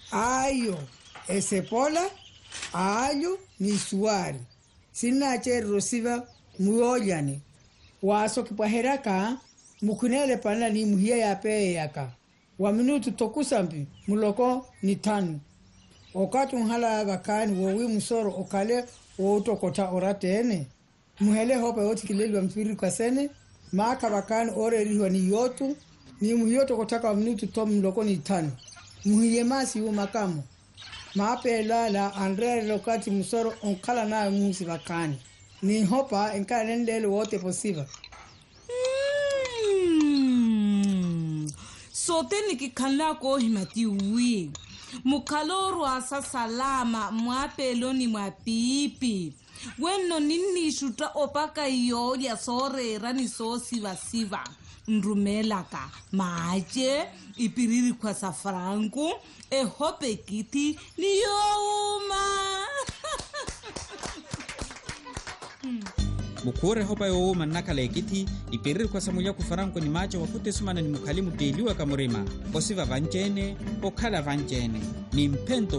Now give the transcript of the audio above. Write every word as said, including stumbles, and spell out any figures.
ayo esepola ayo ni suari sinache rosiva muoyani waso kipaheraka mukunele pana ni muhia ya pe yaka wa minutu tokusambi muloko ni tanu okatu nhala bakani wowi musoro okale wotokota oratene muhele hopa yoti kilelwa mpiri kwa sene maka bakani ore riwa ni yotu ni muhiyoto kotaka wa minutu tomu muloko ni tanu muhiye masi u makamu maape la andre lokati musoro onkala na musi bakani ni hopa enka nendele wote posiba. Mm. Sote nikikala ko himati ui. Mukaloru asa salama mwapelo ni mwapipi. Weno nini shuta opaka iyo ya sore rani so siva siva. Nrumelaka maaje ipiriri kwa safrangu e hope kiti ni youma. Mukure hopa youma nakala ekiti ipiriri kwa samulia kufarangu ni maje wafute sumana ni mukalimu deliwa kamurima osiva vanjene okala vanjene ni mpento